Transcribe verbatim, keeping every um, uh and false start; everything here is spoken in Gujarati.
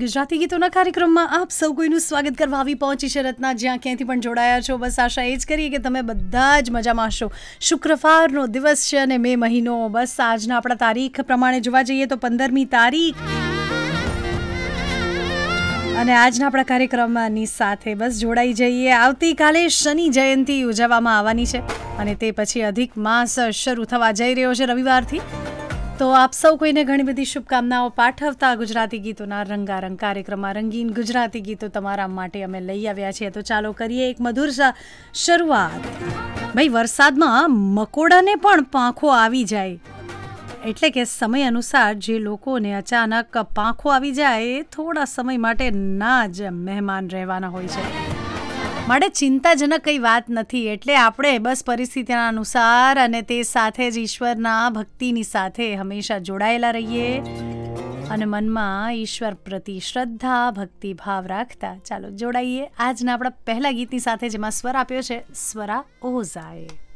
ગુજરાતી ગીતોના કાર્યક્રમમાં આપ સૌ કોઈનું સ્વાગત કરવા આવી પહોંચી છે રત્ના. જ્યાં ક્યાંથી પણ જોડાયા છો, બસ આશા એ જ કરીએ કે તમે બધા જ મજામાં હશો. શુક્રવારનો દિવસ છે અને મે મહિનો. બસ આજના આપણા તારીખ પ્રમાણે જોવા જઈએ તો પંદરમી તારીખ, અને આજના આપણા કાર્યક્રમની સાથે બસ જોડાઈ જઈએ. આવતીકાલે શનિ જયંતિ ઉજવવામાં આવવાની છે અને તે પછી અધિક માસ શરૂ થવા જઈ રહ્યો છે રવિવારથી. તો આપ સૌ કોઈને ઘણી બધી શુભકામનાઓ પાઠવતા ગુજરાતી ગીતોના રંગારંગ કાર્યક્રમમાં રંગીન ગુજરાતી ગીતો તમારા માટે અમે લઈ આવ્યા છીએ. તો ચાલો કરીએ એક મધુર શરૂઆત. ભાઈ, વરસાદમાં મકોડાને પણ પાંખો આવી જાય, એટલે કે સમય અનુસાર જે લોકોને અચાનક પાંખો આવી જાય એ થોડા સમય માટે ના જ મહેમાન રહેવાના હોય છે. માટે ચિંતાજનક કંઈ વાત નથી. એટલે આપણે બસ પરિસ્થિતિના અનુસાર અને તે સાથે જ ઈશ્વરના ભક્તિની સાથે હંમેશા જોડાયેલા રહીએ અને મનમાં ઈશ્વર પ્રતિ શ્રદ્ધા ભક્તિ ભાવ રાખતા ચાલો જોડાઈએ આજના આપણા પહેલા ગીતની સાથે, જેમાં સ્વર આપ્યો છે સ્વરા ઓઝાએ.